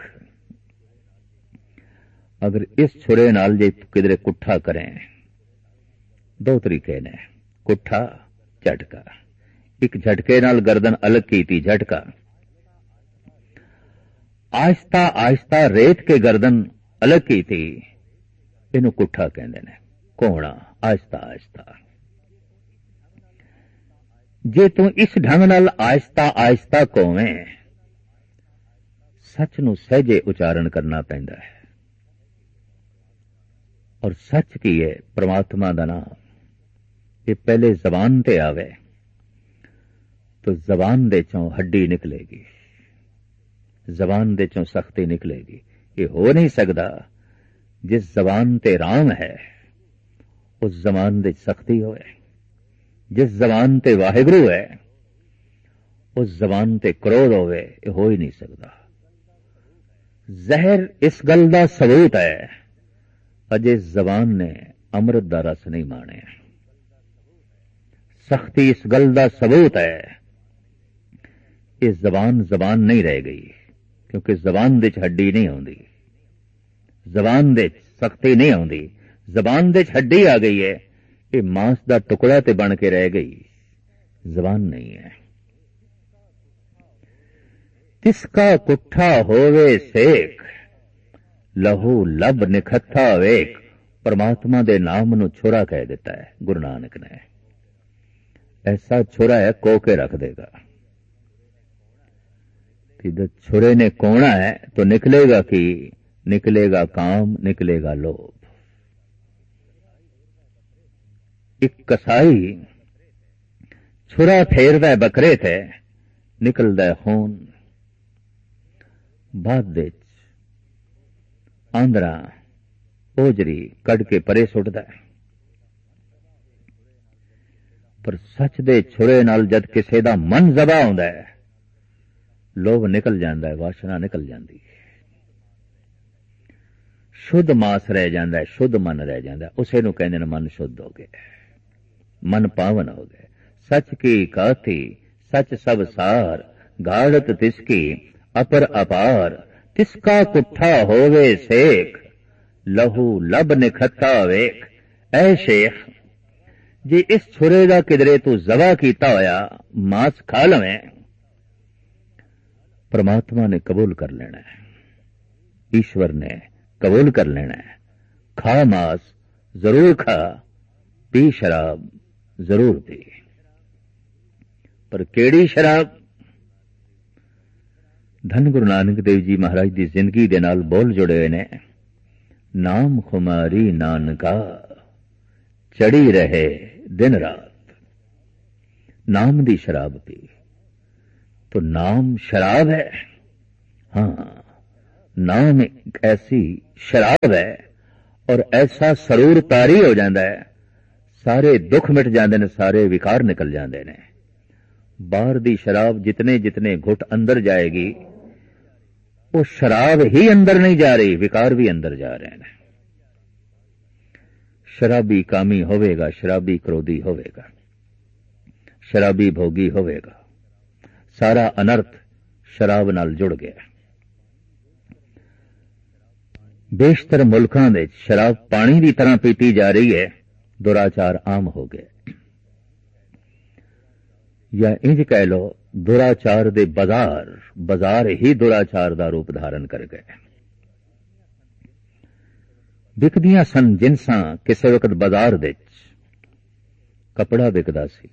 अगर इस छुरे नाल जे किधरे कुट्ठा करें, दो तरीके ने, कुट्ठा झटका। एक झटके नाल गर्दन अलग कीती, झटका। आहिस्ता आहिस्ता रेत के गर्दन अलग कीती, इनू कुट्ठा कहंदे ने, कोहणा। आहिस्ता आहिस्ता जे तू इस ढंग नाल आहिस्ता आहिस्ता कोवें, सच नूं सहजे उचारण करना पैंदा है। और सच की है परमात्मा दा नाम। ये पहले जबान ते आवे तो जबान दे चों हड्डी निकलेगी, जबान दे चों सख्ती निकलेगी। ये हो नहीं सकता। जिस जबान ते राम है उस जबान दे सख्ती होए, जिस जबान ते वाहिगुरु है उस जबान ते क्रोध होवे, ये हो ही नहीं सकता। जहर इस गल दा सबूत है, अजे जबान ने अमृत दा रस नहीं माने। सख्ती इस गल दा सबूत है, ये जबान जबान नहीं रह गई, क्योंकि जबान दे च हड्डी नहीं आउंदी, जबान दे सख्ती नहीं आउंदी। जबान दे च हड्डी आ गई है, ये मांस दा टुकड़ा ते बन के रह गई, जबान नहीं है। तिसका कुट्ठा होवे सेक, लहू लब निखथा वेख। परमात्मा दे नाम नूं छुरा कह देता है गुरु नानक ने। ऐसा छुरा है, को के रख देगा। जब छुरे ने कोना है तो निकलेगा कि निकलेगा काम, निकलेगा लोभ। एक कसाई छुरा फेरदा बकरे थे, निकलदा खून। बाद दे आंदरा ओजरी कड़ के परे सुटदा है। पर सच दे छुरे नाल जद किसे दा मन जबा होंदा है, लोभ निकल जाता है, वासना निकल जाती है, शुद्ध मास रह जाता है, शुद्ध मन रह जाता है। उसे नूं कहंदे ने मन शुद्ध हो गया, मन पावन हो गए। सच की काथी सच सब सार, घाड़त तिसकी अपर अपार। तिसका कुट्ठा होवे सेख, लहू लब निखता वेख। ऐ शेख, जे इस छुरे दा किधरे तू जबा कीता होया मांस खा लवें, परमात्मा ने कबूल कर लेना है, ईश्वर ने कबूल कर लेना है। खा मांस जरूर खा, पी शराब जरूर पी, पर केड़ी शराब? धन गुरु नानक देव जी महाराज की जिंदगी दे नाल बोल जुड़े हुए ने। नाम खुमारी नानका, चढ़ी रहे दिन रात। नाम दी शराब पी तो नाम शराब है। हां, नाम एक ऐसी शराब है और ऐसा सरूर तारी हो जाता है, सारे दुख मिट जाते हैं, सारे विकार निकल जाते हैं। बाहर दी शराब जितने जितने घुट अंदर जाएगी, वो शराब ही अंदर नहीं जा रही, विकार भी अंदर जा रहे हैं। शराबी कामी होवेगा, शराबी क्रोधी होवेगा, शराबी भोगी होवेगा। सारा अनर्थ शराब नाल जुड़ गया। बेशतर मुल्कां दे शराब पानी की तरह पीती जा रही है, दुराचार आम हो गए, या इंज कह लो दुराचार दे बाजार ही दुराचार का रूप धारण कर गए। विकदियां सन जिनसां किसी वक्त बाजार दे कपड़ा विकदा सी,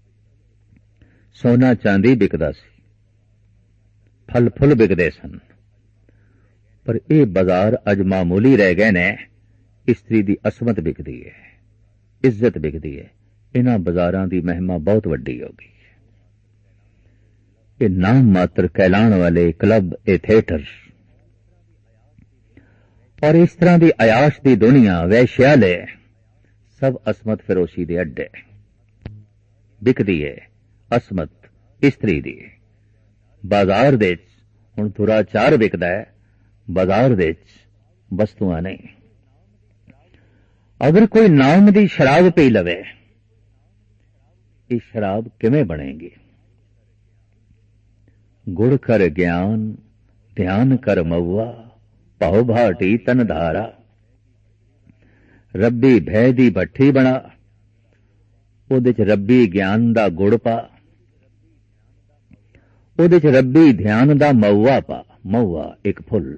सोना चांदी विकदा सी, फल फुल विकदे सन, पर यह बाजार अज मामूली रह गए ने। इस्त्री की असमत विकदी है, इज्जत विकदी है। इन्हां बाजारां की महिमा बहुत वड्डी हो गई। ये नाम मात्र कहलाण वाले क्लब, ये थिएटर और इस तरह की अयाश की दुनिया, वैश्यालय, सब असमत फिरोशी के अड्डे विकदी है। असमत इस्त्री दी बाजार दे हुण दुराचार विकदा है, बाजार दे वस्तुआं नहीं। अगर कोई नाम की शराब पी लवे, ये शराब किवें बनेगी? गुड़ कर ज्ञान, ध्यान कर मऊआ, भाव भाटी तन धारा। रब्बी भय दी भट्ठी बना, उहदे च रब्बी ज्ञान दा गुड़ पा, उहदे च रब्बी ध्यान दा मऊआ पा। मऊआ एक फुल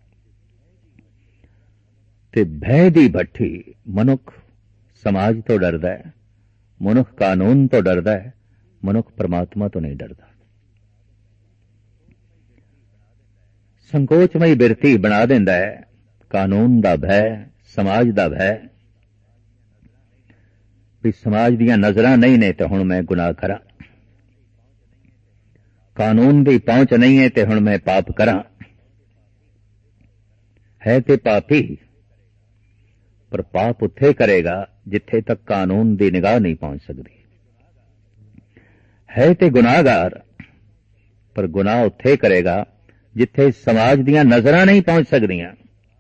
ते भय दी भट्ठी। मनुख समाज तो डरदा है, मनुख कानून तो डरदा है, मनुख परमात्मा तो नहीं डरदा। संकोचमई बिरती बना देंदा है, कानून दा भय, समाज दा भय, भी समाज दियां नजरां नहीं ने तो हुण मैं गुनाह करा, कानून दी पहुंच नहीं है तो हुण मैं पाप करा। है ते पापी, पर पाप उत्थे करेगा जिथे तक कानून दी निगाह नहीं पहुंच सकती। है ते गुनाहगार, पर गुनाह उत्थे करेगा जिथे समाज दियां नजरां नहीं पहुंच सकदियां।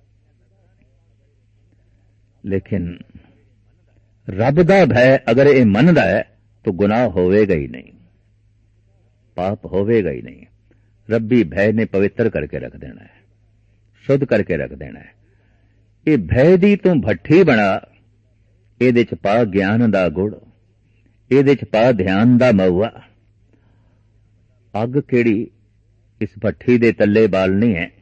लेकिन रब दा भय अगर ये मनदा है तो गुनाह होवेगा ही नहीं, पाप होवेगा ही नहीं। रब्बी भय ने पवित्र करके रख देना है, शुद्ध करके रख देना है। ये भय दी तू भट्ठी बना, इहदे च पा ज्ञान दा गुड़, इहदे च पा ध्यान दा मऊआ। अग केड़ी इस भट्ठी दे तले बालनी है।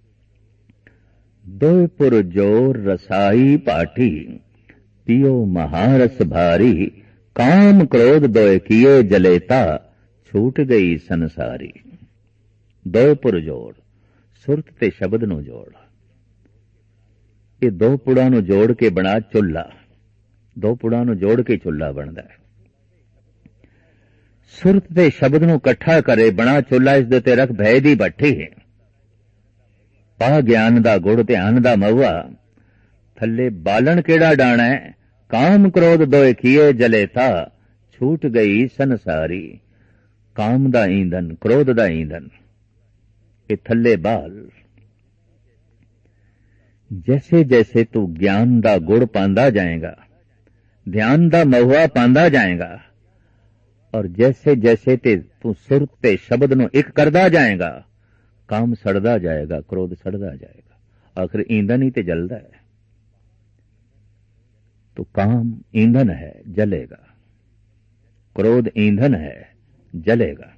दोय पुर जोर रसाई पाठी, पियो महारस भारी। काम क्रोध दोय किए जलेता, छूट गई संसारी। दोय पुर जोड़, सुरत ते शब्द नूं जोड़। ये दो पुड़ां नूं जोड़ के बना चुल्ला, दो पुड़ां नूं जोड़ के चुल्ला बनदा है। सुरत ते शब्द नूं इकट्ठा करे बना चुल्ला, इस दे ते रख भय दी भट्ठी है। पा ज्ञान दा गुड़, ध्यान दा मऊआ। थल्ले बालन केड़ा डाना है, काम क्रोध दोए किए जलेता, छूट गई संसारी। काम दा ईंधन, क्रोध दा ईंधन, ये थल्ले बाल। जैसे जैसे तू ज्ञान दा गुड़ पांदा जाएगा, ध्यान दा महुआ पांदा जाएगा, और जैसे जैसे ते तू सुरत ते शब्द नूं एक करदा जाएगा, काम सड़दा जाएगा, क्रोध सड़दा जाएगा। आखिर ईंधन ही ते जलदा है। तो काम ईंधन है, जलेगा। क्रोध ईंधन है, जलेगा।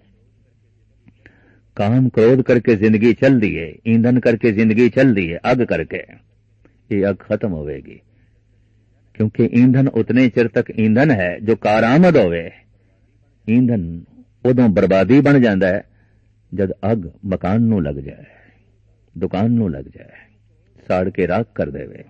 काम क्रोध करके जिंदगी चल दी है, ईंधन करके जिंदगी चल दी है, अग करके। ये अग खत्म होवेगी, क्योंकि ईंधन उतने चिर तक ईंधन है जो कारामद होवे। ईंधन उदों बर्बादी बन जाता है जब अग मकान नूं लग जाए, दुकान नूं लग जाए, साड़ के राख कर देवे।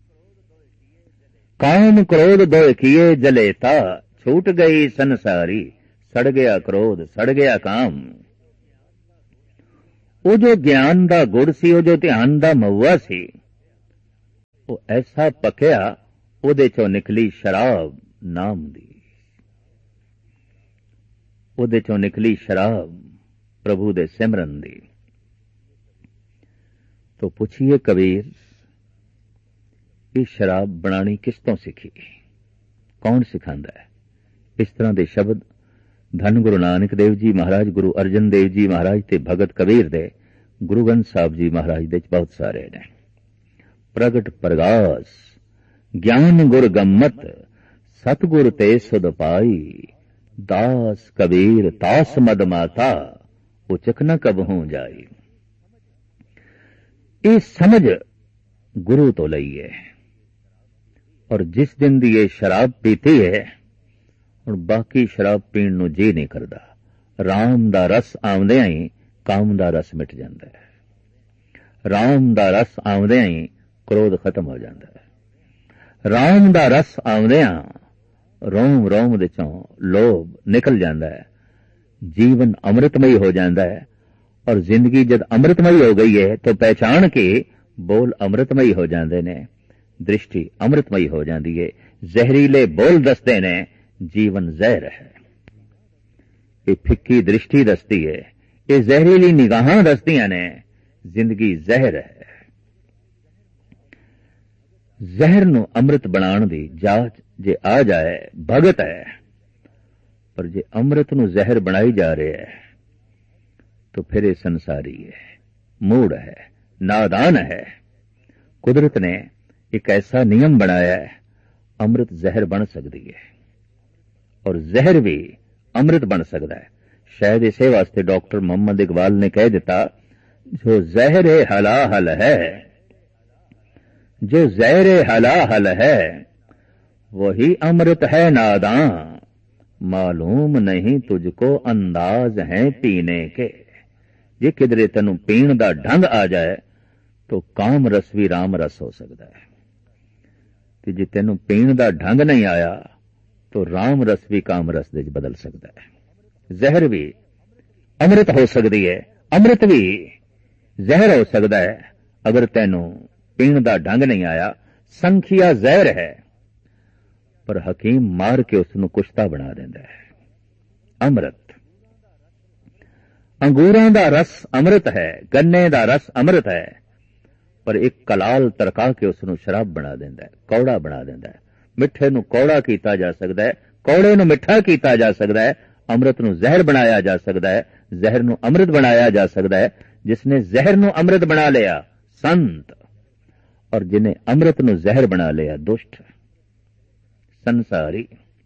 काम क्रोध दो किए जलेता, छूट गई संसारी। सड़ गया क्रोध, सड़ गया काम। ਉਹ ਜੋ ਗਿਆਨ ਦਾ ਗੁੜ ਸੀ, ਉਹ ਜੋ ਧਿਆਨ ਦਾ ਮਊਆ ਸੀ, ਉਹ ਐਸਾ ਪਕਿਆ, ਉਹਦੇ ਚੋਂ ਨਿਕਲੀ ਸ਼ਰਾਬ ਨਾਮ ਦੀ, ਉਹਦੇ ਚੋਂ ਨਿਕਲੀ ਸ਼ਰਾਬ ਪ੍ਰਭੂ ਦੇ ਸਿਮਰਨ ਦੀ। ਤੋ ਪੁੱਛੀਏ ਕਬੀਰ, ਇਹ ਸ਼ਰਾਬ ਬਣਾਣੀ ਕਿਸ ਤੋਂ ਸਿੱਖੀ, ਕੌਣ ਸਿਖਾਉਂਦਾ ਹੈ? ਇਸ ਤਰ੍ਹਾਂ ਦੇ ਸ਼ਬਦ ਧੰਨ ਗੁਰੂ ਨਾਨਕ ਦੇਵ ਜੀ ਮਹਾਰਾਜ, ਗੁਰੂ ਅਰਜਨ ਦੇਵ ਜੀ ਮਹਾਰਾਜ ਤੇ ਭਗਤ ਕਬੀਰ ਦੇ, ਗੁਰੂ ਗ੍ਰੰਥ ਸਾਹਿਬ ਜੀ ਮਹਾਰਾਜ ਦੇ ਬਹੁਤ ਸਾਰੇ ਨੇ। ਪ੍ਰਗਟ ਪ੍ਰਗਾਸ ਗਿਆਨ ਗੁਰ ਗੰਮਤ, ਸਤਿਗੁਰ ਤੇ ਸੁਧ ਪਾਈ, ਦਾਸ ਕਬੀਰ ਤਾਸ ਮਦ ਮਾਤਾ, ਉਚਕ ਨ ਕਬਹੂ ਜਾਈ। ਇਹ ਸਮਝ ਗੁਰੂ ਤੋਂ ਲਈ ਹੈ। ਔਰ ਜਿਸ ਦਿਨ ਦੀ ਇਹ ਸ਼ਰਾਬ ਪੀਤੀ ਹੈ, ਹੁਣ ਬਾਕੀ ਸ਼ਰਾਬ ਪੀਣ ਨੂੰ ਜੀ ਨਹੀਂ ਕਰਦਾ। ਰਾਮ ਦਾ ਰਸ ਆਉਂਦਿਆਂ ਹੀ ਕਾਮ ਦਾ ਰਸ ਮਿਟ ਜਾਂਦਾ ਹੈ। ਰਾਮ ਦਾ ਰਸ ਆਉਂਦਿਆਂ ਹੀ ਕ੍ਰੋਧ ਖਤਮ ਹੋ ਜਾਂਦਾ ਹੈ। ਰਾਮ ਦਾ ਰਸ ਆਉਂਦਿਆਂ ਰੋਮ ਰੋਮ ਦੇ ਚੋਂ ਲੋਭ ਨਿਕਲ ਜਾਂਦਾ ਹੈ। ਜੀਵਨ ਅੰਮ੍ਰਿਤਮਈ ਹੋ ਜਾਂਦਾ ਹੈ। ਔਰ ਜ਼ਿੰਦਗੀ ਜਦ ਅੰਮ੍ਰਿਤਮਈ ਹੋ ਗਈ ਹੈ ਤਾਂ ਪਹਿਚਾਣ ਕੇ ਬੋਲ ਅੰਮ੍ਰਿਤਮਈ ਹੋ ਜਾਂਦੇ ਨੇ, ਦ੍ਰਿਸ਼ਟੀ ਅੰਮ੍ਰਿਤਮਈ ਹੋ ਜਾਂਦੀ ਹੈ। ਜ਼ਹਿਰੀਲੇ ਬੋਲ ਦੱਸਦੇ ਨੇ ਜੀਵਨ ਜ਼ਹਿਰ ਹੈ। ਇਹ ਫਿੱਕੀ ਦ੍ਰਿਸ਼ਟੀ ਦੱਸਦੀ ਹੈ, ਇਹ ਜ਼ਹਿਰੀਲੀ ਨਿਗਾਹਾਂ ਦੱਸਦੀਆਂ ਨੇ ਜ਼ਿੰਦਗੀ ਜ਼ਹਿਰ ਹੈ। ਜ਼ਹਿਰ ਨੂੰ ਅੰਮ੍ਰਿਤ ਬਣਾਉਣ ਦੀ ਜਾਚ ਜੇ ਆ ਜਾਏ ਭਗਤ ਹੈ, ਪਰ ਜੇ ਅੰਮ੍ਰਿਤ ਨੂੰ ਜ਼ਹਿਰ ਬਣਾਈ ਜਾ ਰਿਹਾ ਹੈ ਤਾਂ ਫਿਰ ਇਹ ਸੰਸਾਰੀ ਹੈ, ਮੂੜ ਹੈ, ਨਾਦਾਨ ਹੈ। ਕੁਦਰਤ ਨੇ ਇੱਕ ਐਸਾ ਨਿਯਮ ਬਣਾਇਆ ਹੈ, ਅੰਮ੍ਰਿਤ ਜ਼ਹਿਰ ਬਣ ਸਕਦੀ ਹੈ ਔਰ ਜ਼ਹਿਰ ਵੀ ਅੰਮ੍ਰਿਤ ਬਣ ਸਕਦਾ ਹੈ। ਸ਼ਾਇਦ ਇਸੇ ਵਾਸਤੇ ਡਾਕਟਰ ਮੁਹੰਮਦ ਇਕਬਾਲ ਨੇ ਕਹਿ ਦਿੱਤਾ, ਜੋ ਜ਼ਹਿਰ ਹਲਾਹਲ ਹੈ, जो जहर हलाहल है वही अमृत है नादां, मालूम नहीं तुझको अंदाज है पीने के। जे किधरे तेनू पीण दा ढंग आ जाए तो काम रस भी राम रस हो सकता है, ते जे तेनू पीण दा ढंग नहीं आया तो राम रस भी काम रस दे बदल सकता है। जहर भी अमृत हो सकती है, अमृत भी जहर हो सकता है अगर तेनू पीण दा ढंग नहीं आया। संखिया जहर है पर हकीम मार के उसनू कुश्ता बना देंदा है। अमृत अंगूरां दा रस अमृत है, गन्ने दा रस अमृत है, पर एक कलाल तरका के उसनू शराब बना देंदा है, कौड़ा बना देंदा है। मिठे नू कौड़ा कीता जा सकदा है, कौड़े नू मिठा कीता जा सकदा है, अमृत नू जहर बनाया जा सकदा है, जहर नू अमृत बनाया जा सकदा है। जिसने जहर नू अमृत बना लिया संत, और जिन्हें अमृत नू जहर बना लिया दुष्ट संसारी।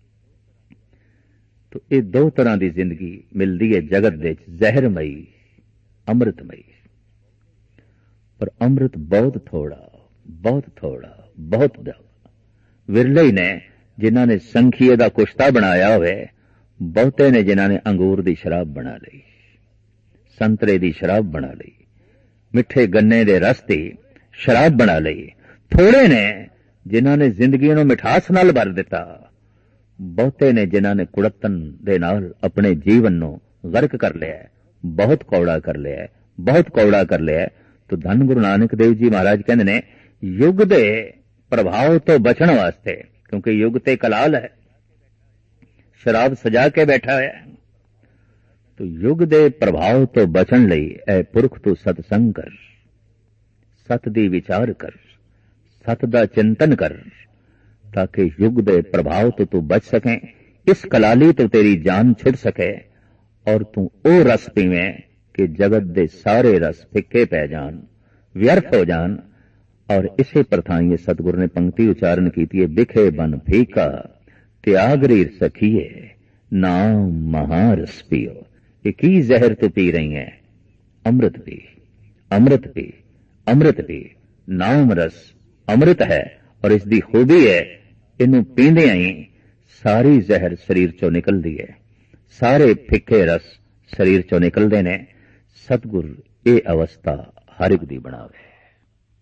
तो ये दो तरह की जिंदगी मिलती है जगत दे, जहरमई अमृतमई। पर अमृत बहुत थोड़ा, बहुत थोड़ा, बहुत विरले ही ने जिन्हों ने संखीए का कुश्ता बनाया हुए, बहुते ने जिन्हों ने अंगूर की शराब बना ली, संतरे की शराब बना ली, मिठे गन्ने के रस की शराब बना ली। थोड़े ने जिन्होंने जिंदगी नूं मिठास नाल भर दिता, बहुते ने जिन्होंने कुड़तन दे नाल अपने जीवन नूं गर्क कर लिया, बहुत कौड़ा कर लिया, बहुत कौड़ा कर लिया। तो धन गुरु नानक देव जी महाराज कहते ने युग दे प्रभाव तो बचण वास्ते, क्योंकि युग ते कलाल है, शराब सजा के बैठा है, तो युग दे प्रभाव तो बचण लई ऐ पुरख तू सतसंग कर, सत दी विचार कर, सत दा चिंतन कर, ताकि युग दे प्रभाव तो तू बच सके, इस कलाली तो तेरी जान छुट सके और तू ओ रस पीवें कि जगत दे सारे रस फिक्के पै जान, व्यर्थ हो जान। और इसे प्रथाएं सतगुरु ने पंक्ति उच्चारण की थी, बिखे बन फीका त्यागरी सखिए नाम महारस पियो। ये की जहर तू पी रही है, अमृत पी, अमृत पी, अमृत पी। नाम रस अमृत है और इसकी खूबी है, इनू पींदे ही सारी जहर शरीर चो निकलती है, सारे फिक्के रस शरीर चो निकलते ने। सतगुर ये अवस्था हर एक दी बनावे।